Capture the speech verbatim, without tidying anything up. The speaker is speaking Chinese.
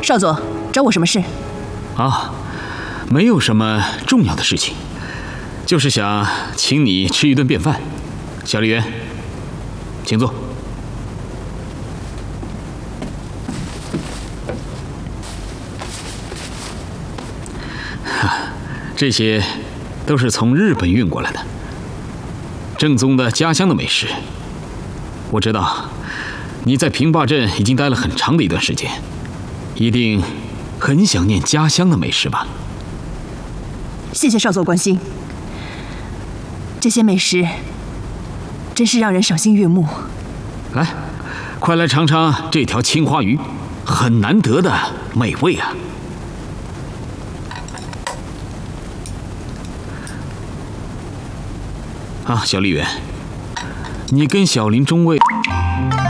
少佐，找我什么事？ 啊，没有什么重要的事情，就是想请你吃一顿便饭。小丽媛，请坐。这些都是从日本运过来的，正宗的家乡的美食。我知道你在平坝镇已经待了很长的一段时间，一定很想念家乡的美食吧？ 谢谢少佐关心，这些美食真是让人赏心悦目。 来，快来尝尝这条青花鱼，很难得的美味啊！啊，小丽媛，你跟小林中尉。